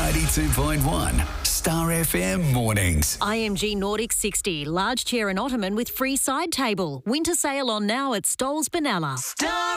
92.1 Star FM Mornings. IMG Nordic 60, large chair and ottoman with free side table. Winter sale on now at Stoles Benalla.